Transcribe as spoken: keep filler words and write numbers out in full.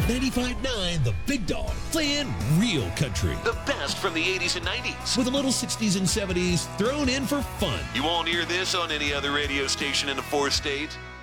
ninety-five point nine The Big Dog, playing real country. The best from the eighties and nineties. With a little sixties and seventies thrown in for fun. You won't hear this on any other radio station in the fourth state.